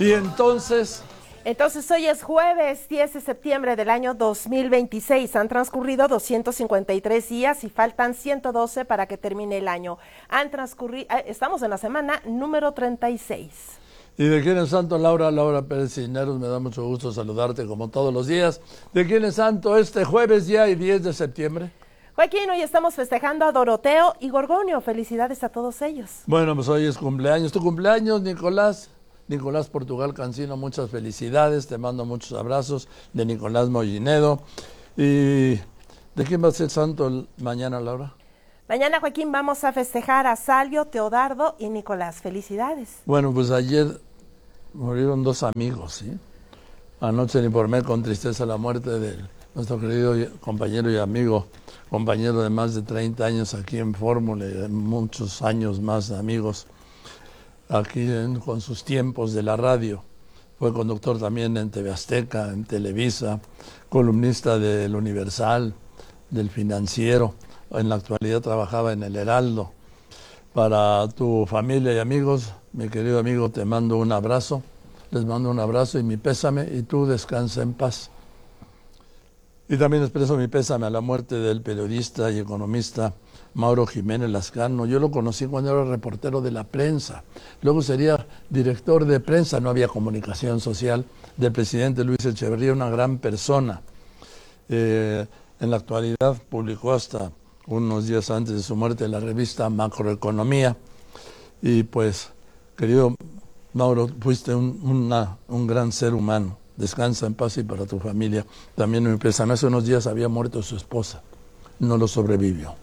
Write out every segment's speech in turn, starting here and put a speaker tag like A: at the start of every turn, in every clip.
A: Y entonces
B: hoy es jueves 10 de septiembre del año 2026. Han transcurrido 253 días y faltan 112 para que termine el año. Estamos en la semana número 36.
A: ¿Y de quién es santo? Laura Pérez Cisneros, me da mucho gusto saludarte como todos los días. ¿De quién es santo este jueves ya y 10 de septiembre?
B: Joaquín, hoy estamos festejando a Doroteo y Gorgonio. Felicidades a todos ellos.
A: Bueno, pues hoy es cumpleaños. ¿Tu cumpleaños, Nicolás? Nicolás Portugal Cancino, muchas felicidades. Te mando muchos abrazos de Nicolás Mollinedo. ¿Y de quién va a ser santo mañana, Laura?
B: Mañana, Joaquín, vamos a festejar a Salvio, Teodardo y Nicolás. Felicidades.
A: Bueno, pues ayer murieron dos amigos, ¿sí? Anoche le informé con tristeza la muerte de nuestro querido compañero y amigo, compañero de más de 30 años aquí en Fórmula y de muchos años más amigos aquí con sus tiempos de la radio. Fue conductor también en TV Azteca, en Televisa, columnista del Universal, del Financiero. En la actualidad trabajaba en El Heraldo. Para tu familia y amigos, mi querido amigo, te mando un abrazo. Les mando un abrazo y mi pésame, y tú descansa en paz. Y también expreso mi pésame a la muerte del periodista y economista Mauro Jiménez Lascano. Yo lo conocí cuando era reportero de la prensa. Luego sería director de prensa, no había comunicación social, del presidente Luis Echeverría, una gran persona. En la actualidad publicó hasta unos días antes de su muerte la revista Macroeconomía. Y pues, querido Mauro, fuiste un gran ser humano. Descansa en paz y para tu familia también me pésame. Hace unos días había muerto su esposa, no lo sobrevivió.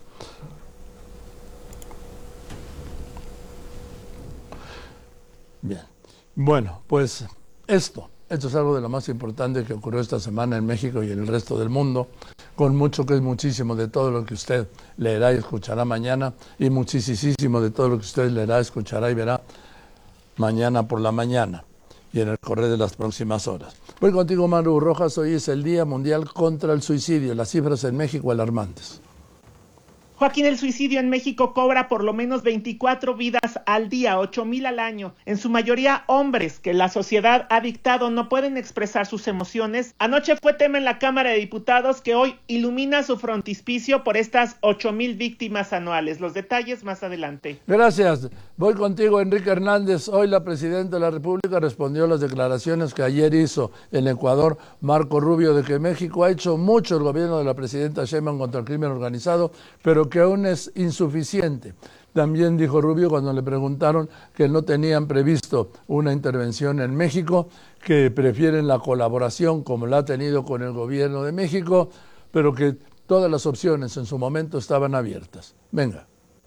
A: Bien, bueno, pues esto es algo de lo más importante que ocurrió esta semana en México y en el resto del mundo, con mucho que es muchísimo de todo lo que usted leerá y escuchará mañana, y muchísimo de todo lo que usted leerá, escuchará y verá mañana por la mañana y en el correr de las próximas horas. Voy contigo, Maru Rojas. Hoy es el Día Mundial contra el Suicidio. Las cifras en México alarmantes.
C: Joaquín, el suicidio en México cobra por lo menos 24 vidas al día, 8,000 al año, en su mayoría hombres que la sociedad ha dictado no pueden expresar sus emociones. Anoche fue tema en la Cámara de Diputados, que hoy ilumina su frontispicio por estas 8,000 víctimas anuales. Los detalles más adelante.
A: Gracias. Voy contigo, Enrique Hernández. Hoy la Presidenta de la República respondió a las declaraciones que ayer hizo en Ecuador Marco Rubio de que México ha hecho mucho el gobierno de la Presidenta Sheinbaum contra el crimen organizado, pero que aún es insuficiente. También dijo Rubio, cuando le preguntaron que no tenían previsto una intervención en México, que prefieren la colaboración como la ha tenido con el gobierno de México, pero que todas las opciones en su momento estaban abiertas. Venga.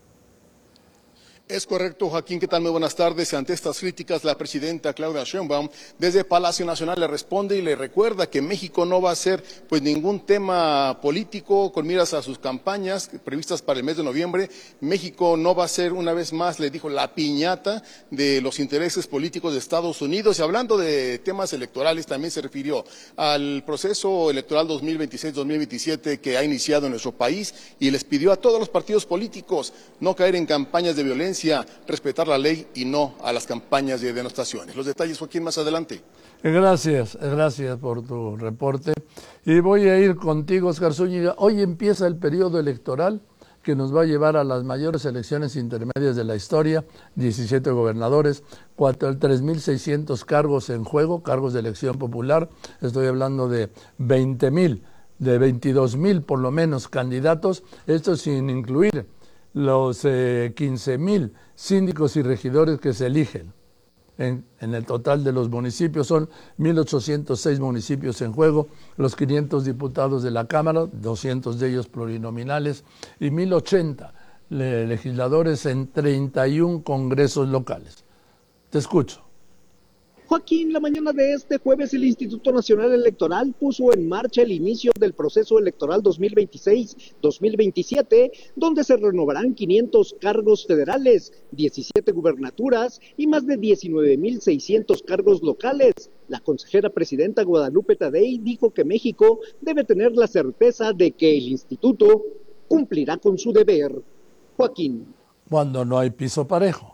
D: Es correcto, Joaquín. ¿Qué tal? Muy buenas tardes. Ante estas críticas, la presidenta Claudia Sheinbaum desde Palacio Nacional le responde y le recuerda que México no va a ser pues ningún tema político con miras a sus campañas previstas para el mes de noviembre. México no va a ser, una vez más, le dijo, la piñata de los intereses políticos de Estados Unidos. Y hablando de temas electorales, también se refirió al proceso electoral 2026-2027 que ha iniciado en nuestro país y les pidió a todos los partidos políticos no caer en campañas de violencia, respetar la ley y no a las campañas de denostaciones. Los detalles, Joaquín, más adelante.
A: Gracias por tu reporte. Y voy a ir contigo, Oscar Zúñiga. Hoy empieza el periodo electoral que nos va a llevar a las mayores elecciones intermedias de la historia, 17 gobernadores, 3,600 cargos en juego, cargos de elección popular. Estoy hablando de 20,000, de 22,000 por lo menos candidatos, esto sin incluir los 15,000 síndicos y regidores que se eligen. En el total de los municipios son 1,806 municipios en juego, los 500 diputados de la Cámara, 200 de ellos plurinominales, y 1,080 legisladores en 31 congresos locales. Te escucho.
E: Joaquín, la mañana de este jueves el Instituto Nacional Electoral puso en marcha el inicio del proceso electoral 2026-2027, donde se renovarán 500 cargos federales, 17 gubernaturas y más de 19,600 cargos locales. La consejera presidenta Guadalupe Tadei dijo que México debe tener la certeza de que el instituto cumplirá con su deber. Joaquín.
A: Cuando no hay piso parejo.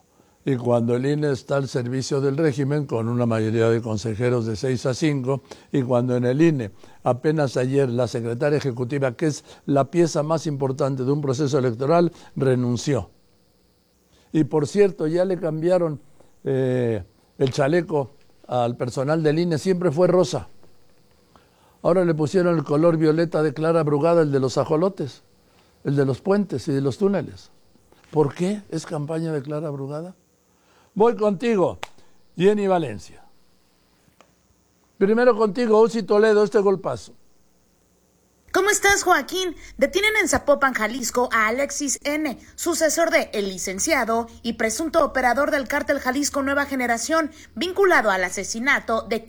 A: Y cuando el INE está al servicio del régimen, con una mayoría de consejeros de 6-5, y cuando en el INE, apenas ayer, la secretaria ejecutiva, que es la pieza más importante de un proceso electoral, renunció. Y por cierto, ya le cambiaron el chaleco al personal del INE, siempre fue rosa. Ahora le pusieron el color violeta de Clara Brugada, el de los ajolotes, el de los puentes y de los túneles. ¿Por qué es campaña de Clara Brugada? Voy contigo, Jenny Valencia. Primero contigo, Uzi Toledo, este golpazo.
F: ¿Cómo estás, Joaquín? Detienen en Zapopan, Jalisco, a Alexis N., sucesor de El Licenciado y presunto operador del cártel Jalisco Nueva Generación, vinculado al asesinato de